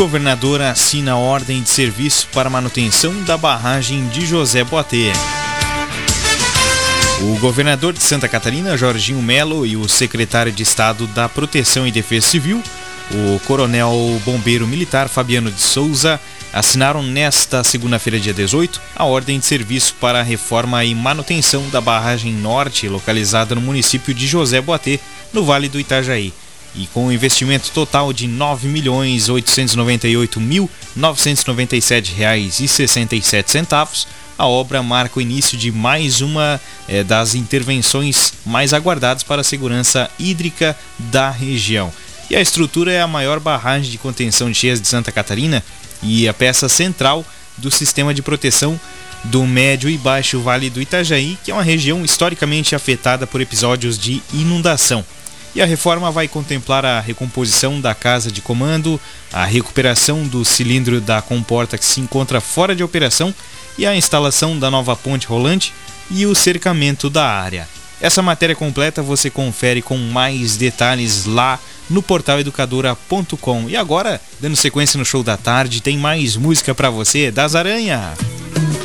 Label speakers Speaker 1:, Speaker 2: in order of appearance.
Speaker 1: governador assina ordem de serviço para manutenção da barragem de José Boatê. O governador de Santa Catarina, Jorginho Melo, e o secretário de Estado da Proteção e Defesa Civil, o coronel bombeiro militar Fabiano de Souza, assinaram nesta segunda-feira, dia 18, a ordem de serviço para a reforma e manutenção da barragem norte, localizada no município de José Boatê, no Vale do Itajaí. E com um investimento total de R$ 9.898.997,67, a obra marca o início de mais uma das intervenções mais aguardadas para a segurança hídrica da região. E a estrutura é a maior barragem de contenção de cheias de Santa Catarina e a peça central do sistema de proteção do Médio e Baixo Vale do Itajaí, que é uma região historicamente afetada por episódios de inundação. E a reforma vai contemplar a recomposição da casa de comando, a recuperação do cilindro da comporta que se encontra fora de operação e a instalação da nova ponte rolante e o cercamento da área. Essa matéria completa você confere com mais detalhes lá no portal educadora.com. E agora, dando sequência no show da tarde, tem mais música pra você das Aranha.